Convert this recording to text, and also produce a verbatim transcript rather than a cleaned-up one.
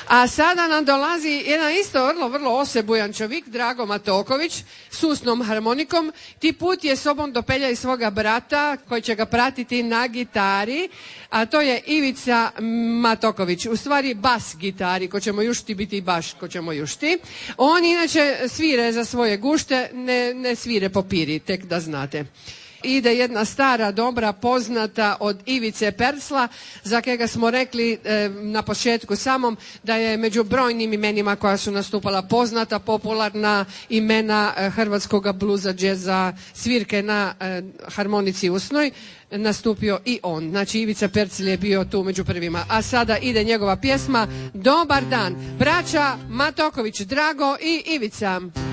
A sada nam dolazi jedan isto vrlo, vrlo osebujan čovjek, Drago Matoković, s usnom harmonikom. Ti put je sobom dopelja i svoga brata koji će ga pratiti na gitari, a to je Ivica Matoković, u stvari bas gitari, ko ćemo jušti biti baš, ko ćemo jušti. On inače svire za svoje gušte, ne, ne svire popiri, tek da znate. Ide jedna stara, dobra, poznata od Ivice Percla, za kega smo rekli e, na početku samom da je među brojnim imenima koja su nastupala poznata, popularna imena e, hrvatskoga bluza, džeza, svirke na e, harmonici usnoj, nastupio i on. Znači Ivica Percl je bio tu među prvima. A sada ide njegova pjesma Dobar dan. Braća Matoković, Drago i Ivica.